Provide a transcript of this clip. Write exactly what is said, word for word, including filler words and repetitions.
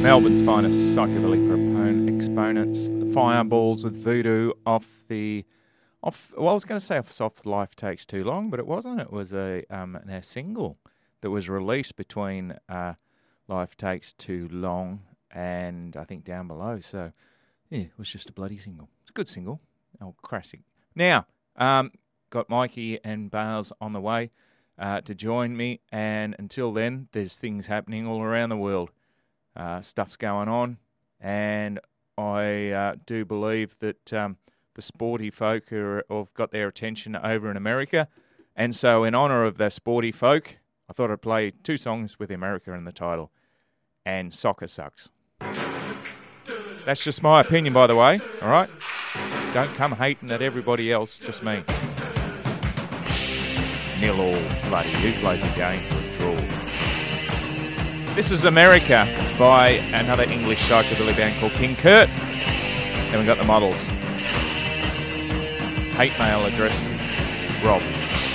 Melbourne's finest psychedelic proponent exponents, the Fireballs with Voodoo off the off. Well, I was going to say off Soft Life Takes Too Long, but it wasn't. It was a um a single that was released between uh, Life Takes Too Long and I think Down Below. So yeah, it was just a bloody single. It's a good single, old classic. Now, um, got Mikey and Bales on the way uh, to join me, and until then, there's things happening all around the world. Uh, stuff's going on, and I uh, do believe that um, the sporty folk are, have got their attention over in America, and so in honour of the sporty folk, I thought I'd play two songs with America in the title, and Soccer Sucks. That's just my opinion, by the way, all right? Don't come hating at everybody else, just me. Nil all, bloody, who plays a game for a draw? This is America by another English psychobilly band called King Kurt. Then we got the Models. Hate mail addressed to Rob.